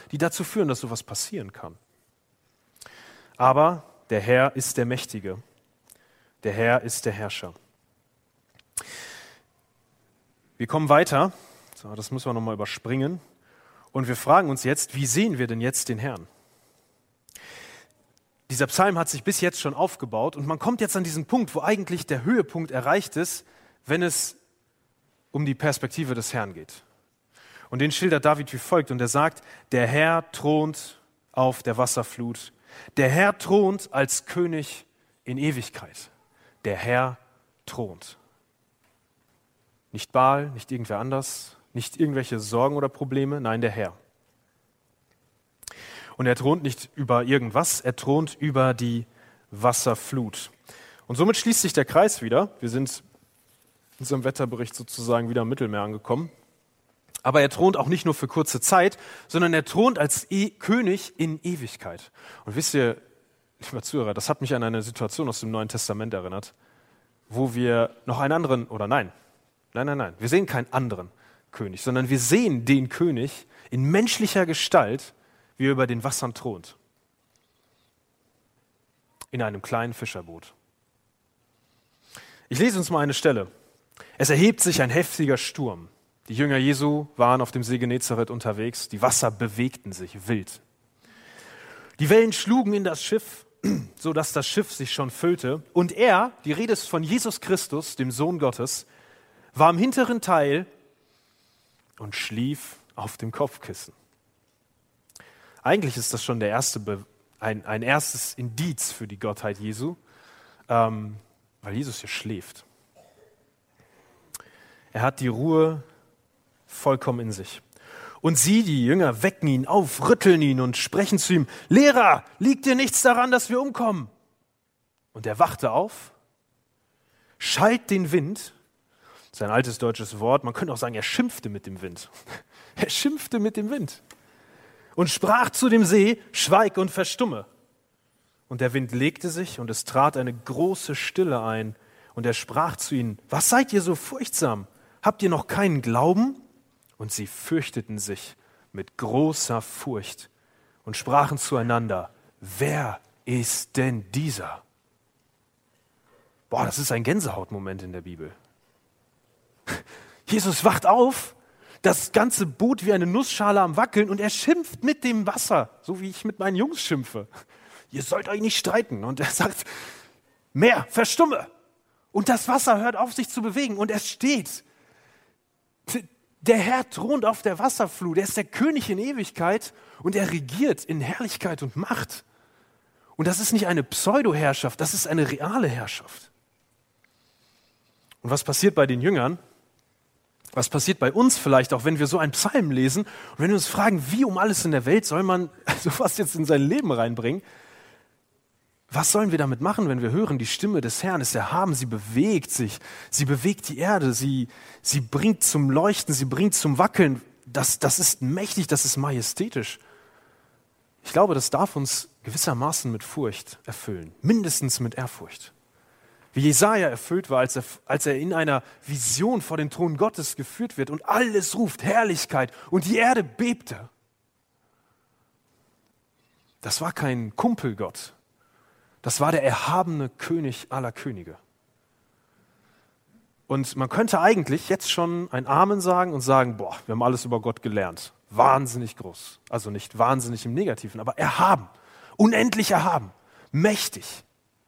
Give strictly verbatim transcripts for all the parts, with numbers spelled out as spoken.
die dazu führen, dass sowas passieren kann. Aber der Herr ist der Mächtige. Der Herr ist der Herrscher. Wir kommen weiter. So, das müssen wir nochmal überspringen. Und wir fragen uns jetzt, wie sehen wir denn jetzt den Herrn? Dieser Psalm hat sich bis jetzt schon aufgebaut und man kommt jetzt an diesen Punkt, wo eigentlich der Höhepunkt erreicht ist, wenn es um die Perspektive des Herrn geht. Und den schildert David wie folgt und er sagt, der Herr thront auf der Wasserflut. Der Herr thront als König in Ewigkeit. Der Herr thront. Nicht Baal, nicht irgendwer anders, nicht irgendwelche Sorgen oder Probleme, nein, der Herr. Und er thront nicht über irgendwas, er thront über die Wasserflut. Und somit schließt sich der Kreis wieder. Wir sind in unserem Wetterbericht sozusagen wieder im Mittelmeer angekommen. Aber er thront auch nicht nur für kurze Zeit, sondern er thront als e- König in Ewigkeit. Und wisst ihr, lieber Zuhörer, das hat mich an eine Situation aus dem Neuen Testament erinnert, wo wir noch einen anderen, oder nein, nein, nein, nein, wir sehen keinen anderen König, sondern wir sehen den König in menschlicher Gestalt, wie er über den Wassern thront. In einem kleinen Fischerboot. Ich lese uns mal eine Stelle. Es erhebt sich ein heftiger Sturm. Die Jünger Jesu waren auf dem See Genezareth unterwegs. Die Wasser bewegten sich wild. Die Wellen schlugen in das Schiff, sodass das Schiff sich schon füllte. Und er, die Rede ist von Jesus Christus, dem Sohn Gottes, war im hinteren Teil und schlief auf dem Kopfkissen. Eigentlich ist das schon der erste Be- ein, ein erstes Indiz für die Gottheit Jesu, ähm, weil Jesus hier schläft. Er hat die Ruhe vollkommen in sich. Und sie, die Jünger, wecken ihn auf, rütteln ihn und sprechen zu ihm, Lehrer, liegt dir nichts daran, dass wir umkommen? Und er wachte auf, schalt den Wind, das ist ein altes deutsches Wort, man könnte auch sagen, er schimpfte mit dem Wind. Er schimpfte mit dem Wind. Und sprach zu dem See, schweig und verstumme. Und der Wind legte sich und es trat eine große Stille ein. Und er sprach zu ihnen, was seid ihr so furchtsam? Habt ihr noch keinen Glauben? Und sie fürchteten sich mit großer Furcht und sprachen zueinander, wer ist denn dieser? Boah, das ist ein Gänsehautmoment in der Bibel. Jesus wacht auf, das ganze Boot wie eine Nussschale am Wackeln und er schimpft mit dem Wasser, so wie ich mit meinen Jungs schimpfe. Ihr sollt euch nicht streiten. Und er sagt, mehr, verstumme. Und das Wasser hört auf, sich zu bewegen und es steht. Der Herr thront auf der Wasserflut, er ist der König in Ewigkeit und er regiert in Herrlichkeit und Macht. Und das ist nicht eine Pseudo-Herrschaft, das ist eine reale Herrschaft. Und was passiert bei den Jüngern? Was passiert bei uns vielleicht auch, wenn wir so einen Psalm lesen und wenn wir uns fragen, wie um alles in der Welt soll man sowas jetzt in sein Leben reinbringen? Was sollen wir damit machen, wenn wir hören, die Stimme des Herrn ist erhaben, sie bewegt sich, sie bewegt die Erde, sie, sie bringt zum Leuchten, sie bringt zum Wackeln. Das, das ist mächtig, das ist majestätisch. Ich glaube, das darf uns gewissermaßen mit Furcht erfüllen, mindestens mit Ehrfurcht. Wie Jesaja erfüllt war, als er, als er in einer Vision vor den Thron Gottes geführt wird und alles ruft Herrlichkeit und die Erde bebte. Das war kein Kumpelgott. Das war der erhabene König aller Könige. Und man könnte eigentlich jetzt schon ein Amen sagen und sagen, boah, wir haben alles über Gott gelernt. Wahnsinnig groß. Also nicht wahnsinnig im Negativen, aber erhaben. Unendlich erhaben. Mächtig.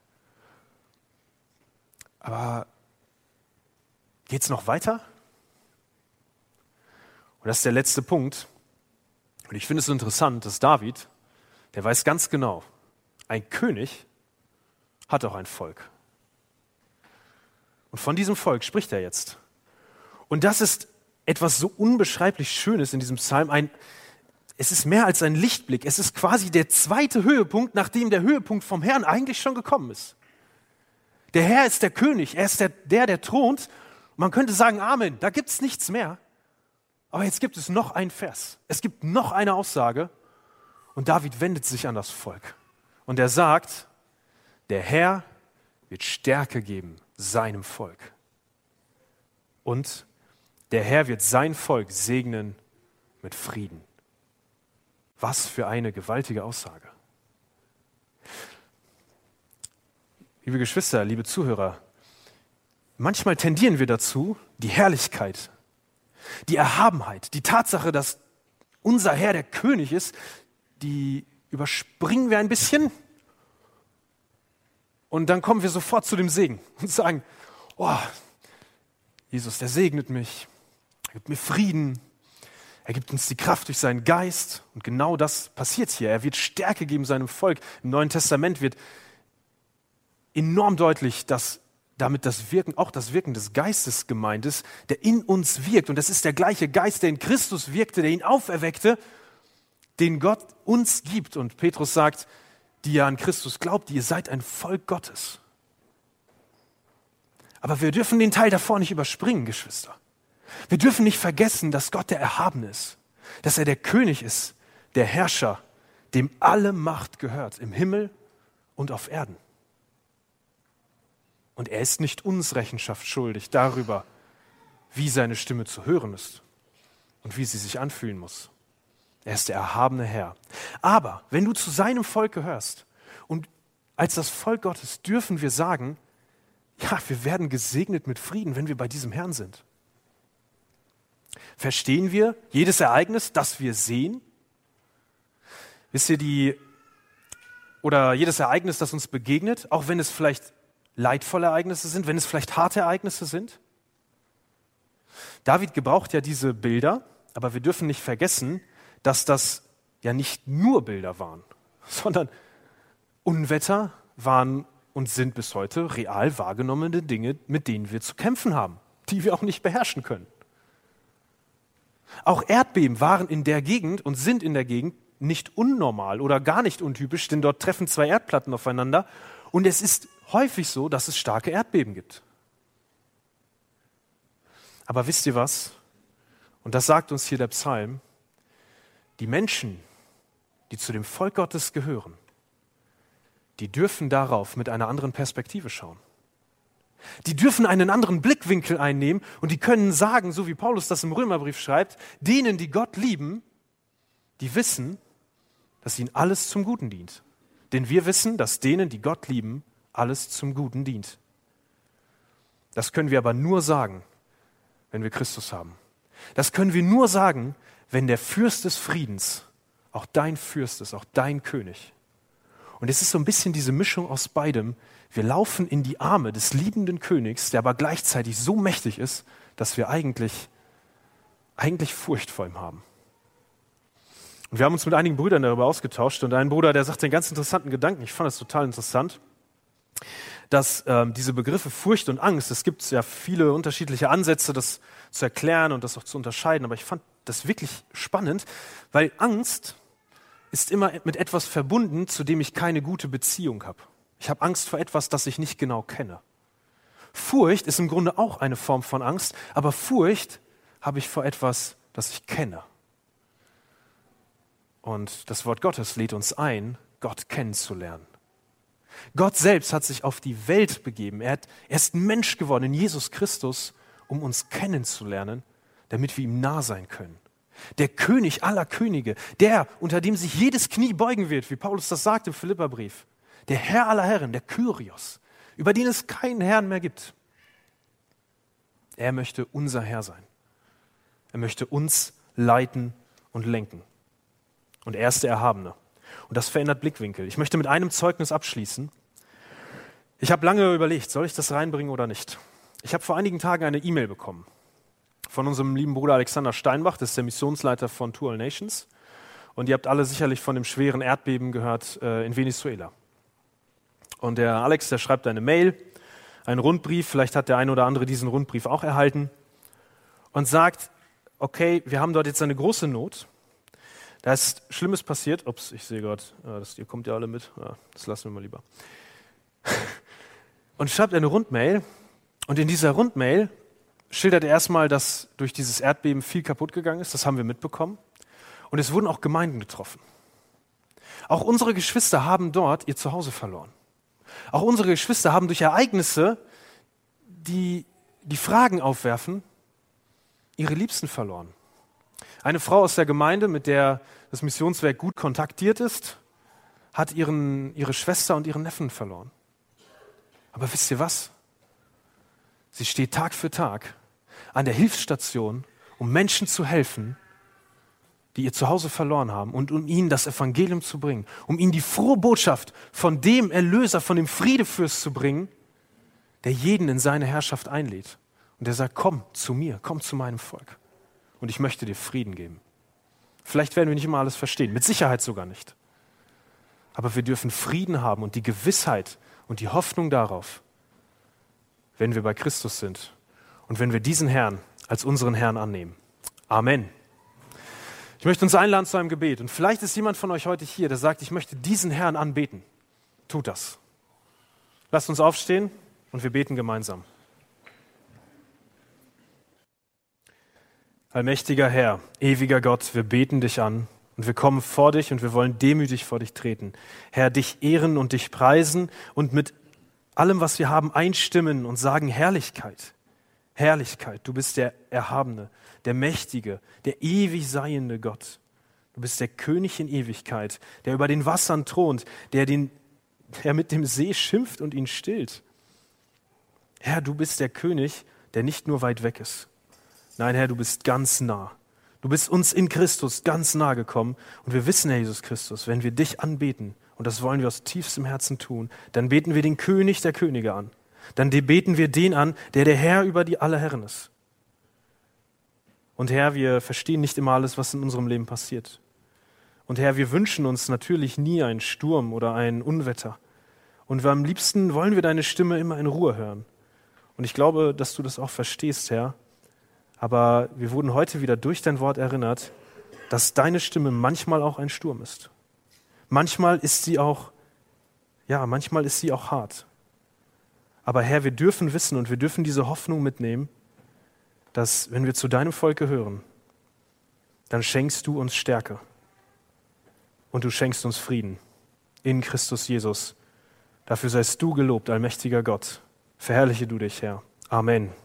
Aber geht es noch weiter? Und das ist der letzte Punkt. Und ich finde es so interessant, dass David, der weiß ganz genau, ein König hat auch ein Volk. Und von diesem Volk spricht er jetzt. Und das ist etwas so unbeschreiblich Schönes in diesem Psalm. Ein, es ist mehr als ein Lichtblick. Es ist quasi der zweite Höhepunkt, nachdem der Höhepunkt vom Herrn eigentlich schon gekommen ist. Der Herr ist der König, er ist der, der, der thront. Man könnte sagen, Amen, da gibt es nichts mehr. Aber jetzt gibt es noch einen Vers. Es gibt noch eine Aussage. Und David wendet sich an das Volk. Und er sagt, der Herr wird Stärke geben seinem Volk. Und der Herr wird sein Volk segnen mit Frieden. Was für eine gewaltige Aussage. Liebe Geschwister, liebe Zuhörer, manchmal tendieren wir dazu, die Herrlichkeit, die Erhabenheit, die Tatsache, dass unser Herr der König ist, die überspringen wir ein bisschen und dann kommen wir sofort zu dem Segen und sagen, oh, Jesus, der segnet mich, er gibt mir Frieden, er gibt uns die Kraft durch seinen Geist und genau das passiert hier. Er wird Stärke geben seinem Volk. Im Neuen Testament wird enorm deutlich, dass damit das Wirken, auch das Wirken des Geistes gemeint ist, der in uns wirkt. Und das ist der gleiche Geist, der in Christus wirkte, der ihn auferweckte, den Gott uns gibt. Und Petrus sagt, die ihr an Christus glaubt, ihr seid ein Volk Gottes. Aber wir dürfen den Teil davor nicht überspringen, Geschwister. Wir dürfen nicht vergessen, dass Gott der Erhabene ist, dass er der König ist, der Herrscher, dem alle Macht gehört, im Himmel und auf Erden. Und er ist nicht uns Rechenschaft schuldig darüber, wie seine Stimme zu hören ist und wie sie sich anfühlen muss. Er ist der erhabene Herr. Aber wenn du zu seinem Volk gehörst und als das Volk Gottes dürfen wir sagen, ja, wir werden gesegnet mit Frieden, wenn wir bei diesem Herrn sind. Verstehen wir jedes Ereignis, das wir sehen? Wisst ihr, die, oder jedes Ereignis, das uns begegnet, auch wenn es vielleicht leidvolle Ereignisse sind, wenn es vielleicht harte Ereignisse sind? David gebraucht ja diese Bilder, aber wir dürfen nicht vergessen, dass das ja nicht nur Bilder waren, sondern Unwetter waren und sind bis heute real wahrgenommene Dinge, mit denen wir zu kämpfen haben, die wir auch nicht beherrschen können. Auch Erdbeben waren in der Gegend und sind in der Gegend nicht unnormal oder gar nicht untypisch, denn dort treffen zwei Erdplatten aufeinander und es ist häufig so, dass es starke Erdbeben gibt. Aber wisst ihr was? Und das sagt uns hier der Psalm, die Menschen, die zu dem Volk Gottes gehören, die dürfen darauf mit einer anderen Perspektive schauen. Die dürfen einen anderen Blickwinkel einnehmen und die können sagen, so wie Paulus das im Römerbrief schreibt, denen, die Gott lieben, die wissen, dass ihnen alles zum Guten dient. Denn wir wissen, dass denen, die Gott lieben, alles zum Guten dient. Das können wir aber nur sagen, wenn wir Christus haben. Das können wir nur sagen, wenn der Fürst des Friedens auch dein Fürst ist, auch dein König. Und es ist so ein bisschen diese Mischung aus beidem. Wir laufen in die Arme des liebenden Königs, der aber gleichzeitig so mächtig ist, dass wir eigentlich, eigentlich Furcht vor ihm haben. Und wir haben uns mit einigen Brüdern darüber ausgetauscht und ein Bruder, der sagt einen ganz interessanten Gedanken, ich fand das total interessant, dass ähm, diese Begriffe Furcht und Angst, es gibt ja viele unterschiedliche Ansätze, das zu erklären und das auch zu unterscheiden, aber ich fand das wirklich spannend, weil Angst ist immer mit etwas verbunden, zu dem ich keine gute Beziehung habe. Ich habe Angst vor etwas, das ich nicht genau kenne. Furcht ist im Grunde auch eine Form von Angst, aber Furcht habe ich vor etwas, das ich kenne. Und das Wort Gottes lädt uns ein, Gott kennenzulernen. Gott selbst hat sich auf die Welt begeben. Er, hat, er ist Mensch geworden in Jesus Christus, um uns kennenzulernen, damit wir ihm nah sein können. Der König aller Könige, der, unter dem sich jedes Knie beugen wird, wie Paulus das sagt im Philipperbrief, der Herr aller Herren, der Kyrios, über den es keinen Herrn mehr gibt. Er möchte unser Herr sein. Er möchte uns leiten und lenken. Und er ist der Erhabene. Und das verändert Blickwinkel. Ich möchte mit einem Zeugnis abschließen. Ich habe lange überlegt, soll ich das reinbringen oder nicht? Ich habe vor einigen Tagen eine E-Mail bekommen von unserem lieben Bruder Alexander Steinbach, das ist der Missionsleiter von Two All Nations. Und ihr habt alle sicherlich von dem schweren Erdbeben gehört äh, in Venezuela. Und der Alex, der schreibt eine Mail, einen Rundbrief, vielleicht hat der eine oder andere diesen Rundbrief auch erhalten, und sagt, okay, wir haben dort jetzt eine große Not, da ist Schlimmes passiert, ups, ich sehe gerade, äh, ihr kommt ja alle mit, ja, das lassen wir mal lieber. Und schreibt eine Rundmail, und in dieser Rundmail schildert er erstmal, dass durch dieses Erdbeben viel kaputt gegangen ist, das haben wir mitbekommen, und es wurden auch Gemeinden getroffen. Auch unsere Geschwister haben dort ihr Zuhause verloren. Auch unsere Geschwister haben durch Ereignisse, die die Fragen aufwerfen, ihre Liebsten verloren. Eine Frau aus der Gemeinde, mit der das Missionswerk gut kontaktiert ist, hat ihren, ihre Schwester und ihren Neffen verloren. Aber wisst ihr was? Sie steht Tag für Tag an der Hilfsstation, um Menschen zu helfen, die ihr Zuhause verloren haben und um ihnen das Evangelium zu bringen, um ihnen die frohe Botschaft von dem Erlöser, von dem Friedefürst zu bringen, der jeden in seine Herrschaft einlädt. Und der sagt, komm zu mir, komm zu meinem Volk. Und ich möchte dir Frieden geben. Vielleicht werden wir nicht immer alles verstehen, mit Sicherheit sogar nicht. Aber wir dürfen Frieden haben und die Gewissheit und die Hoffnung darauf, wenn wir bei Christus sind und wenn wir diesen Herrn als unseren Herrn annehmen. Amen. Ich möchte uns einladen zu einem Gebet. Und vielleicht ist jemand von euch heute hier, der sagt, ich möchte diesen Herrn anbeten. Tut das. Lasst uns aufstehen und wir beten gemeinsam. Allmächtiger Herr, ewiger Gott, wir beten dich an und wir kommen vor dich und wir wollen demütig vor dich treten. Herr, dich ehren und dich preisen und mit allem, was wir haben, einstimmen und sagen Herrlichkeit. Herrlichkeit, du bist der Erhabene, der Mächtige, der ewig seiende Gott. Du bist der König in Ewigkeit, der über den Wassern thront, der, den, der mit dem See schimpft und ihn stillt. Herr, du bist der König, der nicht nur weit weg ist. Nein, Herr, du bist ganz nah. Du bist uns in Christus ganz nah gekommen. Und wir wissen, Herr Jesus Christus, wenn wir dich anbeten, und das wollen wir aus tiefstem Herzen tun, dann beten wir den König der Könige an. Dann beten wir den an, der der Herr über die alle Herren ist. Und Herr, wir verstehen nicht immer alles, was in unserem Leben passiert. Und Herr, wir wünschen uns natürlich nie einen Sturm oder ein Unwetter. Und wir am liebsten wollen wir deine Stimme immer in Ruhe hören. Und ich glaube, dass du das auch verstehst, Herr. Aber wir wurden heute wieder durch dein Wort erinnert, dass deine Stimme manchmal auch ein Sturm ist. Manchmal ist sie auch, ja, manchmal ist sie auch hart. Aber Herr, wir dürfen wissen und wir dürfen diese Hoffnung mitnehmen, dass wenn wir zu deinem Volk gehören, dann schenkst du uns Stärke und du schenkst uns Frieden in Christus Jesus. Dafür seist du gelobt, allmächtiger Gott. Verherrliche du dich, Herr. Amen.